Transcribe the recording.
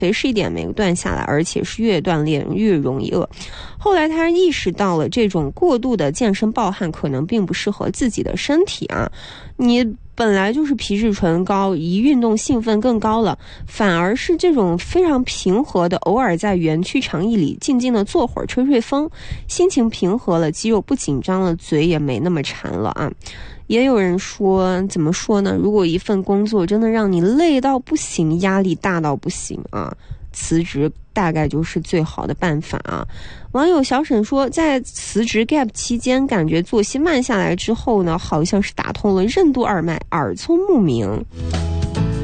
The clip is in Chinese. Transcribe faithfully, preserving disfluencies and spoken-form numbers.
随时一点没断下来，而且是越锻炼越容易饿。后来他意识到了这种过度的健身暴汗可能并不适合自己的身体啊，你本来就是皮质醇高，一运动兴奋更高了，反而是这种非常平和的，偶尔在园区长椅里静静的坐会儿吹吹风，心情平和了，肌肉不紧张了，嘴也没那么馋了啊。也有人说，怎么说呢，如果一份工作真的让你累到不行，压力大到不行啊，辞职大概就是最好的办法啊。网友小沈说，在辞职 gap 期间，感觉作息慢下来之后呢，好像是打通了任督二脉，耳聪目明。